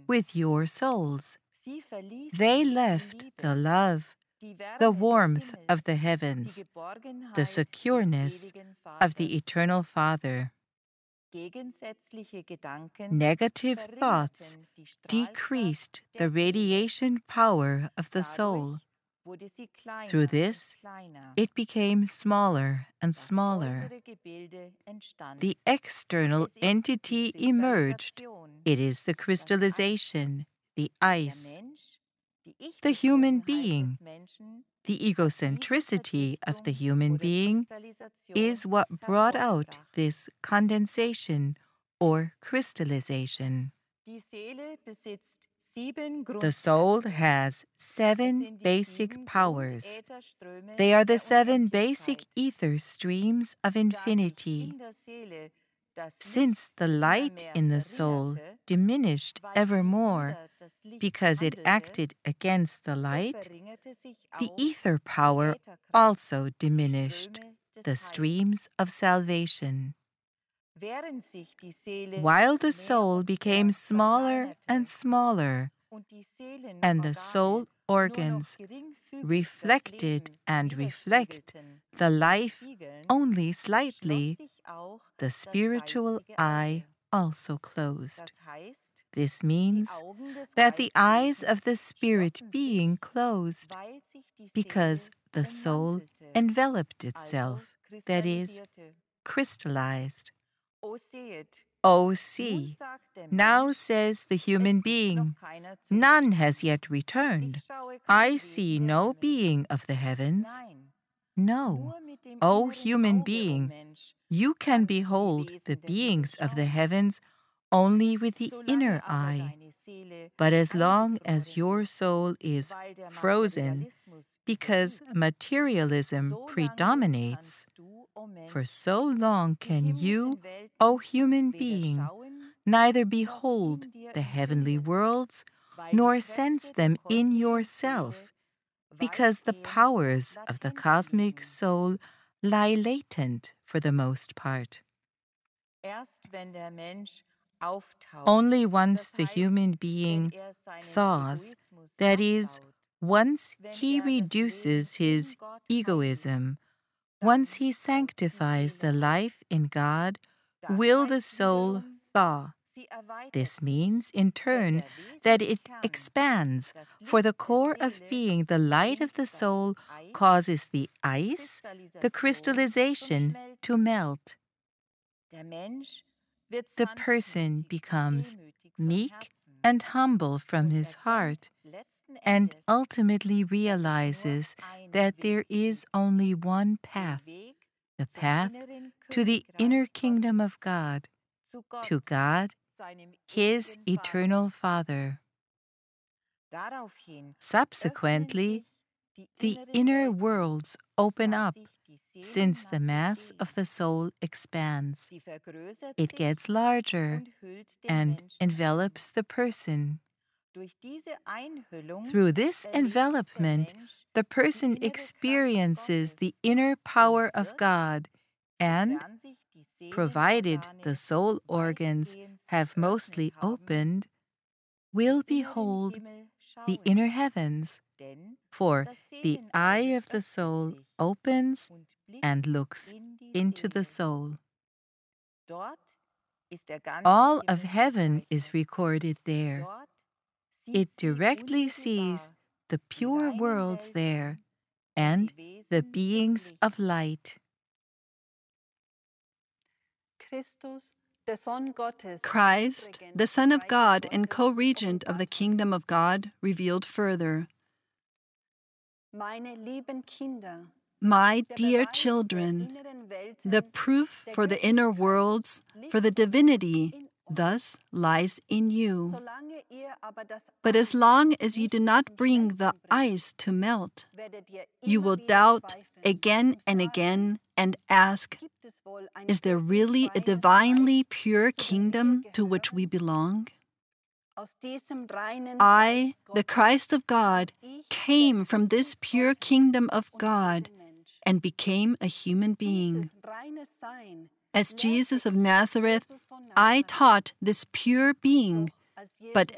with your souls. They left the love, the warmth of the heavens, the secureness of the Eternal Father. Negative thoughts decreased the radiation power of the soul. Through this, it became smaller and smaller. The external entity emerged. It is the crystallization, the ice. The human being, the egocentricity of the human being, is what brought out this condensation or crystallization. The soul has 7 basic powers. They are the 7 basic ether streams of infinity. Since the light in the soul diminished ever more because it acted against the light, the ether power also diminished, the streams of salvation. While the soul became smaller and smaller, and the soul organs reflected and reflect the life only slightly, the spiritual eye also closed. This means that the eyes of the spirit being closed because the soul enveloped itself, that is, crystallized. O see, now says the human being, none has yet returned. I see no being of the heavens. No, O human being, you can behold the beings of the heavens only with the inner eye. But as long as your soul is frozen, because materialism predominates, for so long can you, O human being, neither behold the heavenly worlds nor sense them in yourself, because the powers of the cosmic soul lie latent for the most part. Only once the human being thaws, that is, once he reduces his egoism, once he sanctifies the life in God, will the soul thaw. This means, in turn, that it expands, for the core of being, the light of the soul, causes the ice, the crystallization, to melt. The person becomes meek and humble from his heart, and ultimately realizes that there is only one path, the path to the inner kingdom of God, to God, His eternal Father. Subsequently, the inner worlds open up, since the mass of the soul expands. It gets larger and envelops the person. Through this envelopment, the person experiences the inner power of God and, provided the soul organs have mostly opened, will behold the inner heavens, for the eye of the soul opens and looks into the soul. All of heaven is recorded there. It directly sees the pure worlds there and the beings of light. Christ, the Son of God and co-regent of the kingdom of God, revealed further. My dear children, the proof for the inner worlds, for the divinity, thus lies in you. But as long as you do not bring the ice to melt, you will doubt again and again and ask, is there really a divinely pure kingdom to which we belong? I, the Christ of God, came from this pure kingdom of God and became a human being. As Jesus of Nazareth, I taught this pure being, but